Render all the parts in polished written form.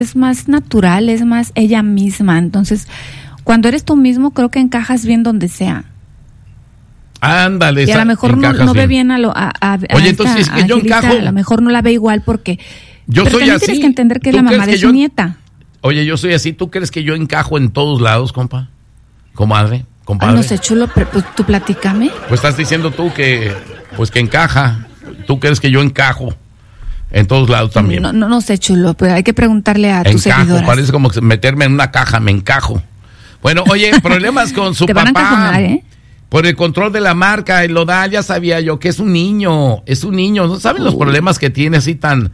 es más natural, es más ella misma. Entonces, cuando eres tú mismo, creo que encajas bien donde sea. Ándale. Y a lo mejor no ve bien Oye, entonces es que yo encajo. A lo mejor no la ve igual porque... Yo pero soy también así. tienes que entender que es la mamá de su nieta. Oye, yo soy así. ¿Tú crees que yo encajo en todos lados, compa? Comadre, compadre. Ay, no sé, chulo, pero pues, tú platícame. Pues estás diciendo tú que encaja. ¿Tú crees que yo encajo en todos lados también? No sé, chulo, pero hay que preguntarle a tus seguidoras. Parece como meterme en una caja, me encajo. Bueno, oye, problemas con su Te papá. Van a encajonar, ¿eh? Por el control de la marca, el Nodal, ya sabía yo que es un niño. ¿No saben los problemas que tiene así tan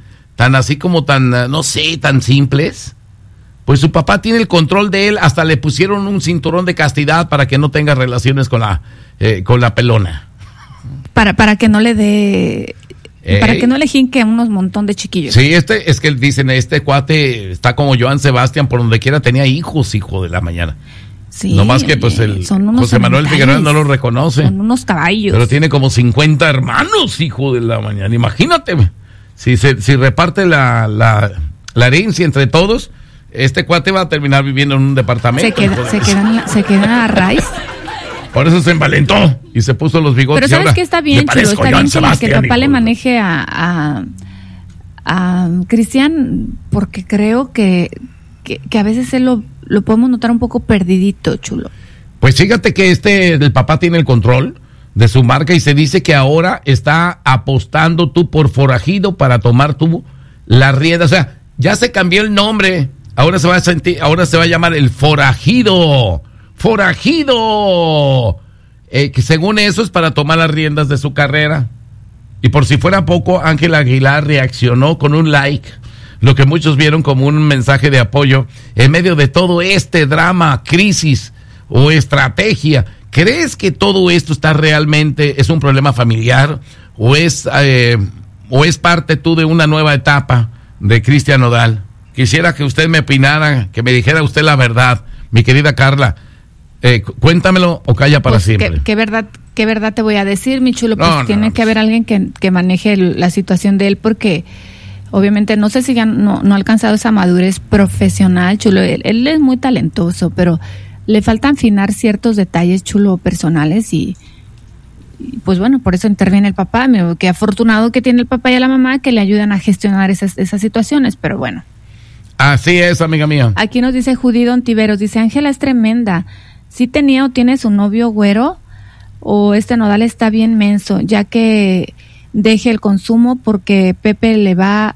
no sé, tan simples? Pues su papá tiene el control de él, hasta le pusieron un cinturón de castidad para que no tenga relaciones con la pelona. Para que no le dé... Para que no le jinque a unos montón de chiquillos. Sí, es que dicen, este cuate está como Joan Sebastián, por donde quiera tenía hijos, hijo de la mañana. Sí, no más que pues el José Manuel Figueroa no lo reconoce. Son unos caballos. Pero tiene como 50 hermanos, hijo de la mañana. Imagínate, si reparte la herencia entre todos, este cuate va a terminar viviendo en un departamento. Se queda a raíz. Por eso se envalentó y se puso los bigotes. Pero sabes que está bien, chulo, está bien que el papá le maneje a Cristian, porque creo que a veces él lo podemos notar un poco perdidito, chulo. Pues fíjate que el papá tiene el control de su marca y se dice que ahora está apostando tú por forajido para tomar tú la rienda. O sea, ya se cambió el nombre. Ahora se va a llamar el forajido. ¡Forajido! Que según eso es para tomar las riendas de su carrera. Y por si fuera poco, Ángel Aguilar reaccionó con un like, lo que muchos vieron como un mensaje de apoyo en medio de todo este drama, crisis o estrategia. ¿Crees que todo esto es un problema familiar o es parte tú de una nueva etapa de Cristian Nodal? Quisiera que usted me opinara, que me dijera usted la verdad, mi querida Carla. Cuéntamelo o calla para siempre. ¿Qué verdad te voy a decir, mi chulo? Pues tiene que haber alguien que maneje la situación de él, porque obviamente no sé si ya no ha alcanzado esa madurez profesional, chulo. Él es muy talentoso, pero le faltan afinar ciertos detalles, chulo, personales y pues bueno, por eso interviene el papá. Qué afortunado que tiene el papá y la mamá que le ayudan a gestionar esas situaciones, pero bueno. Así es, amiga mía. Aquí nos dice Judy Ontiveros, dice, Ángela es tremenda. ¿Sí tenía o tiene su novio güero? ¿O este Nodal está bien menso, ya que deje el consumo porque Pepe lo va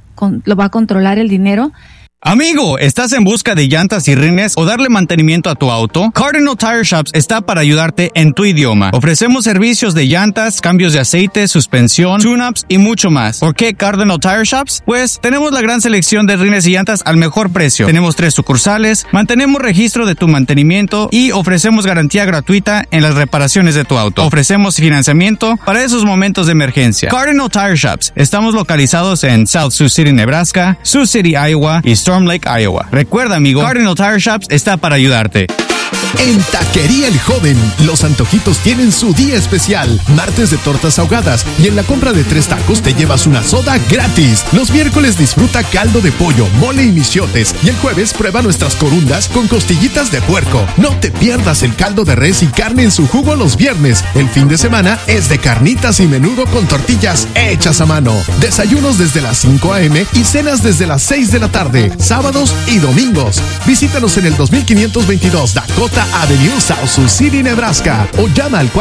a controlar el dinero? Amigo, ¿estás en busca de llantas y rines o darle mantenimiento a tu auto? Cardinal Tire Shops está para ayudarte en tu idioma. Ofrecemos servicios de llantas, cambios de aceite, suspensión, tune-ups y mucho más. ¿Por qué Cardinal Tire Shops? Pues tenemos la gran selección de rines y llantas al mejor precio. Tenemos 3 sucursales, mantenemos registro de tu mantenimiento y ofrecemos garantía gratuita en las reparaciones de tu auto. Ofrecemos financiamiento para esos momentos de emergencia. Cardinal Tire Shops. Estamos localizados en South Sioux City, Nebraska, Sioux City, Iowa y Storm Lake, Iowa. Recuerda, amigo, Cardinal Tire Shops está para ayudarte. En Taquería El Joven, los antojitos tienen su día especial. Martes de tortas ahogadas y en la compra de 3 tacos te llevas una soda gratis. Los miércoles disfruta caldo de pollo, mole y michiotes. Y el jueves prueba nuestras corundas con costillitas de puerco. No te pierdas el caldo de res y carne en su jugo los viernes. El fin de semana es de carnitas y menudo con tortillas hechas a mano. Desayunos desde las 5 a.m. y cenas desde las 6 de la tarde, sábados y domingos. Visítanos en el 2522 Dakota Avenue, South Sioux City, Nebraska, o llama al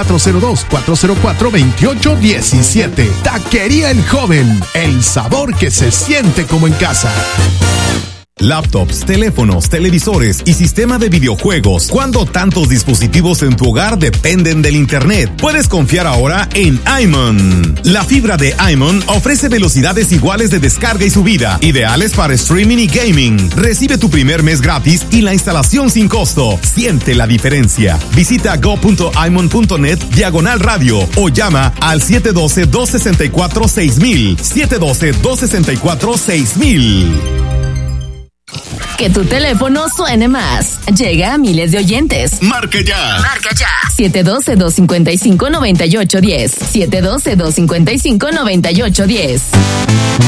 402-404-2817. Taquería El Joven, el sabor que se siente como en casa. Laptops, teléfonos, televisores y sistema de videojuegos. ¿Cuándo tantos dispositivos en tu hogar dependen del internet? Puedes confiar ahora en iMon. La fibra de iMon ofrece velocidades iguales de descarga y subida, ideales para streaming y gaming. Recibe tu primer mes gratis y la instalación sin costo. Siente la diferencia. Visita go.imon.net/radio o llama al 712-264-6000. 712-264-6000. Que tu teléfono suene más. Llega a miles de oyentes. Marca ya. Marca ya. 712-255-9810. 712-255-9810.